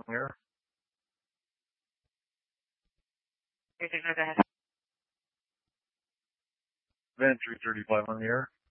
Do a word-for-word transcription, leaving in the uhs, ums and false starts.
on the air. Three six nine, go ahead. Van three thirty-five on the air.